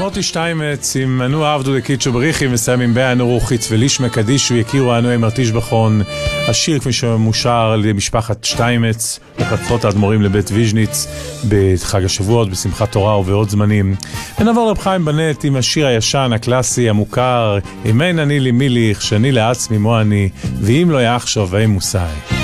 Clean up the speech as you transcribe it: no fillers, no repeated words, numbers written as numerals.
מוטי שטיימץ עם אנו עבדו דקיצ'ו בריחי מסיים עם ביאנו רוחיץ ולישמה קדישו יכירו אנו אמר תשבחון. השיר כפי שמושר על משפחת שטיימץ בחצרות האדמו"רים לבית ויז'ניץ בחג השבועות, בשמחת תורה ובעוד זמנים. ונעבור רב חיים בנט עם השיר הישן הקלאסי המוכר אם אין אני לי מיליך שאני לעצמי מו אני ואם לא יחשוב ואין מוסאי.